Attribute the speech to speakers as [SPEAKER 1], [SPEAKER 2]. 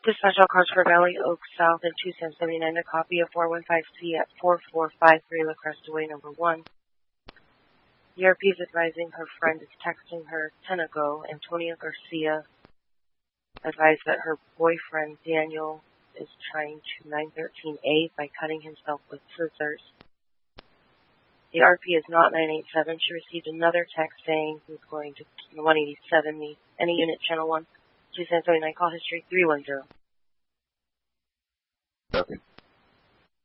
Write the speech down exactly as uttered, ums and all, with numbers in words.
[SPEAKER 1] Dispatch all cars for Valley Oak South and two seven seven nine. A copy of four one five C at four four five three La Cresta Way, number one. The R P is advising her friend is texting her ten ago. Antonia Garcia advised that her boyfriend, Daniel, is trying to nine thirteen A by cutting himself with scissors. The R P is not nine eight seven. She received another text saying he's going to one eighty-seven me. Any unit, channel one, two seven seven nine, call history three one zero.
[SPEAKER 2] Okay.